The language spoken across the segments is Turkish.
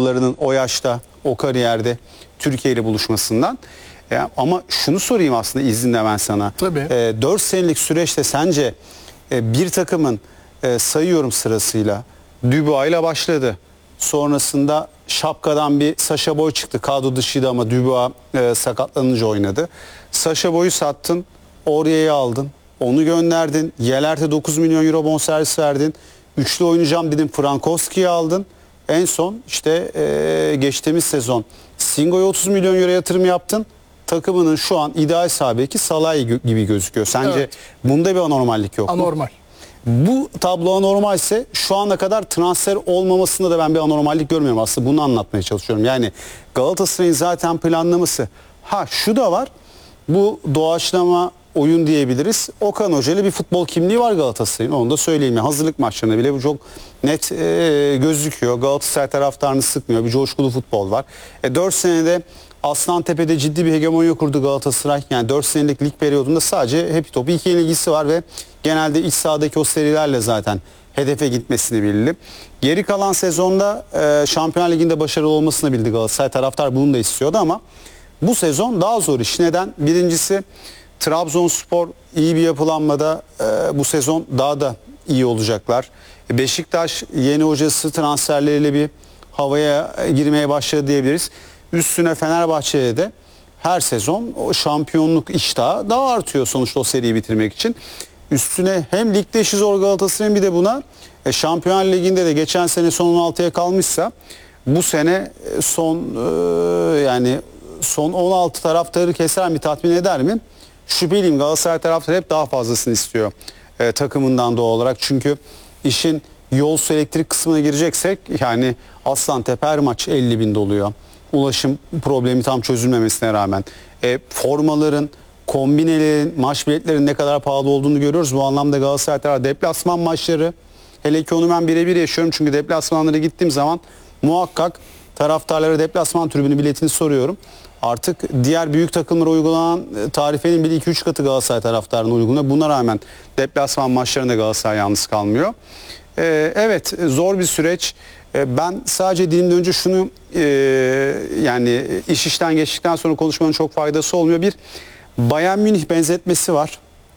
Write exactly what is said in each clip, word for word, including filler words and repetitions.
oyuncularının o yaşta, o kariyerde Türkiye ile buluşmasından. E, ama şunu sorayım aslında izninle ben sana. Tabii. E, dört senelik süreçte sence e, bir takımın e, sayıyorum sırasıyla Dubois ile başladı. Sonrasında şapkadan bir Sacha Boey çıktı. Kadro dışıydı ama Dubois e, sakatlanınca oynadı. Sacha Boey'u sattın. Aurier'i aldın. Onu gönderdin. Yelert'e dokuz milyon euro bonservis verdin. Üçlü oynayacağım dedim. Frankowski'yi aldın. En son işte e, geçtiğimiz sezon Singo'ya otuz milyon euro yatırım yaptın. Takımının şu an ideal sahibi Salah gibi gözüküyor. Sence evet. bunda bir anormallik yok mu? Anormal. Bu tablo anormal ise şu ana kadar transfer olmamasında da ben bir anormallik görmüyorum. Aslında bunu anlatmaya çalışıyorum. Yani Galatasaray'ın zaten planlaması. Ha şu da var. Bu doğaçlama oyun diyebiliriz. Okan Hoca ile bir futbol kimliği var Galatasaray'ın. Onu da söyleyeyim. Yani hazırlık maçlarında bile bu çok net e, gözüküyor. Galatasaray taraftarını sıkmıyor. Bir coşkulu futbol var. E, dört senede Aslantepe'de ciddi bir hegemonya kurdu Galatasaray. Yani dört senelik lig periyodunda sadece hep topu iki ilgisi var ve genelde iç sahadaki o serilerle zaten hedefe gitmesini bildi. Geri kalan sezonda e, Şampiyonlar Ligi'nde başarılı olmasını bildi Galatasaray. Taraftar bunu da istiyordu ama bu sezon daha zor iş. Neden? Birincisi Trabzonspor iyi bir yapılanmada e, bu sezon daha da iyi olacaklar. Beşiktaş yeni hocası transferleriyle bir havaya girmeye başladı diyebiliriz. Üstüne Fenerbahçe'de de her sezon o şampiyonluk iştahı daha artıyor sonuçta o seriyi bitirmek için. Üstüne hem ligde işi zor Galatasaray'ın bir de buna e, Şampiyonlar Ligi'nde de geçen sene son on altıya kalmışsa bu sene son e, yani son on altı taraftarı keser mi, tatmin eder mi? Şüpheliyim. Galatasaray taraftarı hep daha fazlasını istiyor e, takımından doğal olarak. Çünkü işin yol su elektrik kısmına gireceksek yani Aslantepe her maç elli bin doluyor. Ulaşım problemi tam çözülmemesine rağmen. E, formaların, kombinelerin, maç biletlerinin ne kadar pahalı olduğunu görüyoruz. Bu anlamda Galatasaray taraftarı deplasman maçları, hele ki onu ben birebir yaşıyorum. Çünkü deplasmanlara gittiğim zaman muhakkak taraftarlara deplasman tribünü biletini soruyorum. Artık diğer büyük takımlara uygulanan tarifenin bile iki üç katı Galatasaray taraftarına uygulanıyor. Buna rağmen deplasman maçlarında Galatasaray yalnız kalmıyor. Ee, evet zor bir süreç. Ee, ben sadece dilimden önce şunu e, yani iş işten geçtikten sonra konuşmanın çok faydası olmuyor. Bir Bayern Münih benzetmesi var.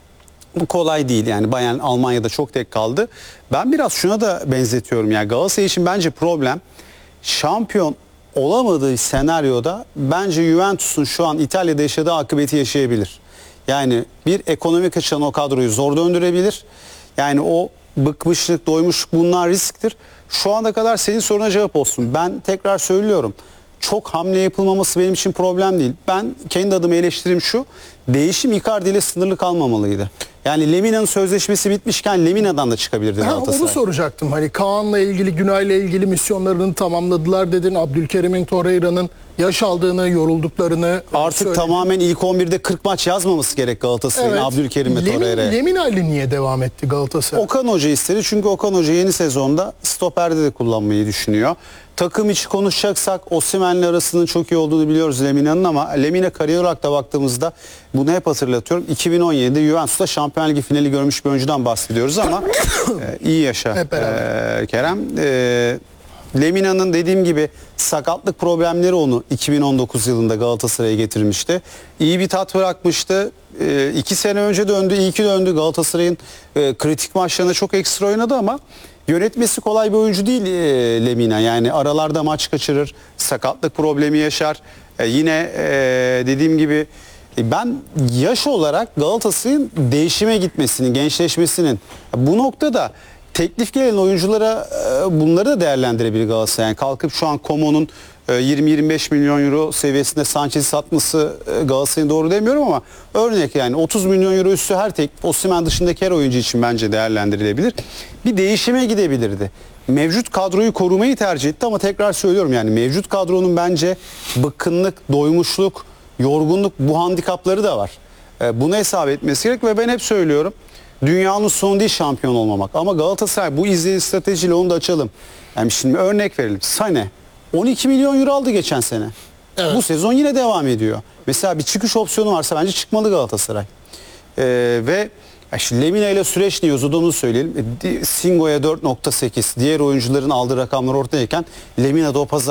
Bu kolay değil yani Bayern Almanya'da çok tek kaldı. Ben biraz şuna da benzetiyorum yani Galatasaray için bence problem şampiyon olamadığı senaryoda bence Juventus'un şu an İtalya'da yaşadığı akıbeti yaşayabilir. Yani bir ekonomik açıdan o kadroyu zor döndürebilir. Yani o bıkmışlık, doymuşluk bunlar risktir. Şu ana kadar senin soruna cevap olsun. Ben tekrar söylüyorum. Çok hamle yapılmaması benim için problem değil. Ben kendi adıma eleştirim şu. Değişim Icardi ile sınırlı kalmamalıydı. Yani Lemina'nın sözleşmesi bitmişken Lemina'dan da çıkabilirdi Galatasaray. Onu soracaktım. Hani Kaan'la ilgili, Günay'la ilgili misyonlarını tamamladılar dedin. Abdülkerim'in, Torreira'nın yaş aldığını, yorulduklarını artık söyledin. Tamamen ilk on birde kırk maç yazmaması gerek Galatasaray'ın evet. Abdülkerim ve Torreira'ya. Lemina ile niye devam etti Galatasaray? Okan Hoca istedi çünkü Okan Hoca yeni sezonda stoperde de kullanmayı düşünüyor. Takım içi konuşacaksak Osimhen'le arasının çok iyi olduğunu biliyoruz Lemina'nın ama Lemina kariyer olarak da baktığımızda bunu hep hatırlatıyorum. iki bin on yedide Juventus'ta Şampiyonlar Ligi finali görmüş bir oyuncudan bahsediyoruz ama e, iyi yaşa e, Kerem. E, Lemina'nın dediğim gibi sakatlık problemleri onu iki bin on dokuz yılında Galatasaray'a getirmişti. İyi bir tat bırakmıştı. E, iki sene önce döndü, iyi ki döndü. Galatasaray'ın e, kritik maçlarında çok ekstra oynadı ama yönetmesi kolay bir oyuncu değil e, Lemina. Yani aralarda maç kaçırır, sakatlık problemi yaşar. E, yine e, dediğim gibi e, ben yaş olarak Galatasaray'ın değişime gitmesinin, gençleşmesinin bu noktada teklif gelen oyunculara e, bunları da değerlendirebilir Galatasaray. Yani kalkıp şu an Coman'ın e, yirmi yirmi beş milyon euro seviyesinde Sanchez'i satması e, Galatasaray'ın doğru demiyorum ama örnek yani otuz milyon euro üstü her tek Osimhen dışındaki her oyuncu için bence değerlendirilebilir. Bir değişime gidebilirdi. Mevcut kadroyu korumayı tercih etti ama tekrar söylüyorum yani mevcut kadronun bence bıkkınlık, doymuşluk, yorgunluk bu handikapları da var. E, bunu hesap etmesi gerek ve ben hep söylüyorum. Dünyanın sonu değil şampiyon olmamak. Ama Galatasaray bu izlediği stratejiyle onu da açalım. Yani şimdi örnek verelim. Sane on iki milyon euro aldı geçen sene. Evet. Bu sezon yine devam ediyor. Mesela bir çıkış opsiyonu varsa bence çıkmalı Galatasaray. Ee, ve şimdi Lemina ile süreç niye uzadı onu söyleyelim. Singo'ya dört nokta sekiz diğer oyuncuların aldığı rakamlar ortadayken Lemina da o pazar